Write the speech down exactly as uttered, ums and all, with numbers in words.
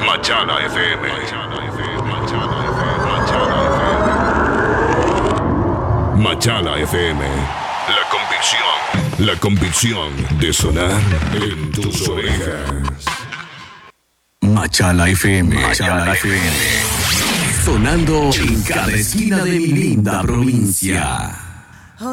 Machala F M. Machala F M. La convicción. La convicción de sonar en tus orejas. Machala F M. Machala F M. Sonando en cada esquina de mi linda provincia.